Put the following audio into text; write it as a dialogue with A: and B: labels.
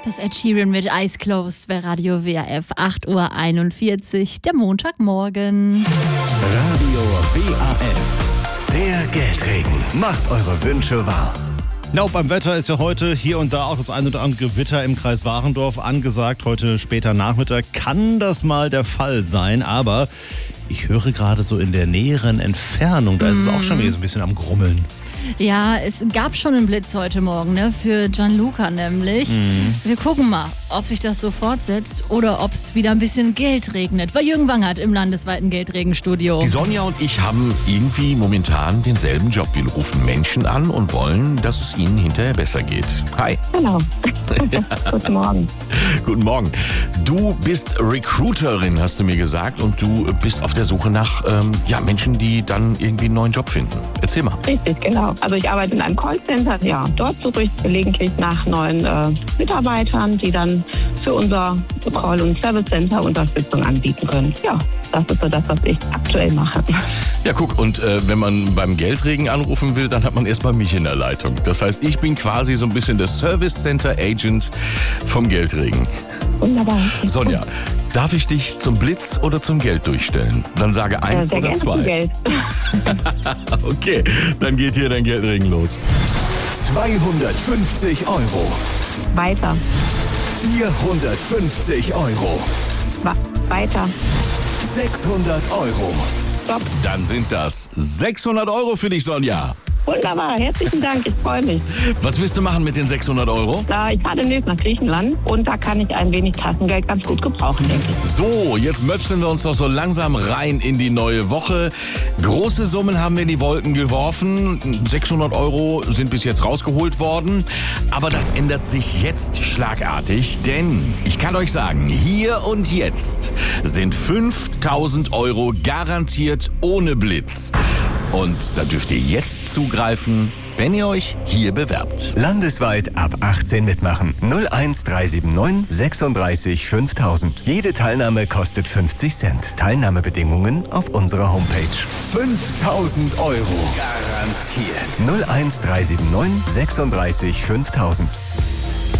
A: Das Ed Sheeran mit Eyes Closed bei Radio WAF, 8:41 Uhr, der Montagmorgen.
B: Radio WAF, der Geldregen. Macht eure Wünsche wahr.
C: Beim Wetter ist ja heute hier und da auch das ein oder andere Gewitter im Kreis Warendorf angesagt. Heute später Nachmittag kann das mal der Fall sein, aber ich höre gerade so in der näheren Entfernung, da ist es auch schon wieder so ein bisschen am Grummeln.
A: Ja, es gab schon einen Blitz heute Morgen, ne? Für Gianluca nämlich. Wir gucken mal, ob sich das so fortsetzt oder ob es wieder ein bisschen Geld regnet. Bei Jürgen Wangert im landesweiten Geldregenstudio.
D: Die Sonja und ich haben irgendwie momentan denselben Job. Wir rufen Menschen an und wollen, dass es ihnen hinterher besser geht. Hi.
E: Genau. Guten Morgen.
D: Guten Morgen. Du bist Recruiterin, hast du mir gesagt, und du bist auf der Suche nach Menschen, die dann irgendwie einen neuen Job finden. Erzähl mal.
E: Richtig, genau. Also ich arbeite in einem Callcenter. Ja, dort suche ich gelegentlich nach neuen Mitarbeitern, die dann für unser Call- und Service-Center Unterstützung anbieten können. Ja, das ist so das, was ich aktuell mache.
D: Ja, guck, und wenn man beim Geldregen anrufen will, dann hat man erst mal mich in der Leitung. Das heißt, ich bin quasi so ein bisschen der Service-Center-Agent vom Geldregen.
E: Wunderbar.
D: Sonja, darf ich dich zum Blitz oder zum Geld durchstellen? Dann sage 1
E: sehr
D: oder
E: gerne
D: 2.
E: zum Geld.
D: Okay, dann geht hier dein Geldregen los.
B: 250 Euro.
E: Weiter.
B: 450 Euro.
E: Weiter.
B: 600 Euro.
E: Stopp.
D: Dann sind das 600 Euro für dich, Sonja.
E: Wunderbar. Herzlichen Dank. Ich freue mich.
D: Was willst du machen mit den 600 Euro?
E: Ich fahre demnächst nach Griechenland und da kann ich ein wenig Taschengeld ganz gut gebrauchen, denke ich.
D: So, jetzt möpseln wir uns doch so langsam rein in die neue Woche. Große Summen haben wir in die Wolken geworfen. 600 Euro sind bis jetzt rausgeholt worden. Aber das ändert sich jetzt schlagartig, denn ich kann euch sagen, hier und jetzt sind 5.000 Euro garantiert ohne Blitz. Und da dürft ihr jetzt zugreifen, wenn ihr euch hier bewerbt.
B: Landesweit ab 18 mitmachen. 01379 36 5000. Jede Teilnahme kostet 50 Cent. Teilnahmebedingungen auf unserer Homepage. 5.000 Euro. Garantiert. 01379 36 5000.